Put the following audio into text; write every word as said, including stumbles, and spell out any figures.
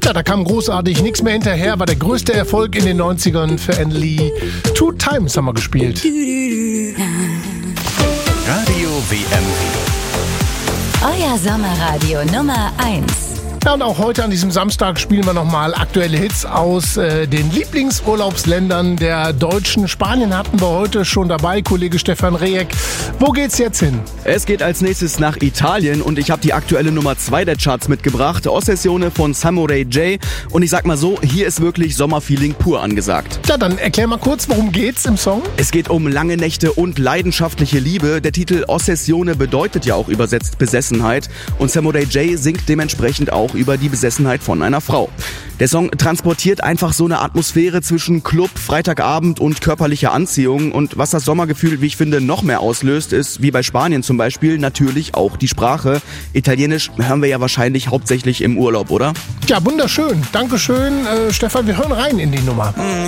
Ja, da kam großartig nichts mehr hinterher, war der größte Erfolg in den neunzigern für Anne Lee. Two Times haben wir gespielt. Radio W M. Euer Sommerradio Nummer eins. Ja, und auch heute an diesem Samstag spielen wir nochmal aktuelle Hits aus äh, den Lieblingsurlaubsländern der Deutschen. Spanien hatten wir heute schon dabei, Kollege Stefan Rejek. Wo geht's jetzt hin? Es geht als nächstes nach Italien und ich habe die aktuelle Nummer zwei der Charts mitgebracht. Ossessione von Samurai J. Und ich sag mal so, hier ist wirklich Sommerfeeling pur angesagt. Ja, dann erklär mal kurz, worum geht's im Song? Es geht um lange Nächte und leidenschaftliche Liebe. Der Titel Ossessione bedeutet ja auch übersetzt Besessenheit. Und Samurai J singt dementsprechend auch über die Besessenheit von einer Frau. Der Song transportiert einfach so eine Atmosphäre zwischen Club, Freitagabend und körperlicher Anziehung. Und was das Sommergefühl, wie ich finde, noch mehr auslöst, ist, wie bei Spanien zum Beispiel, natürlich auch die Sprache. Italienisch hören wir ja wahrscheinlich hauptsächlich im Urlaub, oder? Ja, wunderschön. Dankeschön, äh, Stefan. Wir hören rein in die Nummer.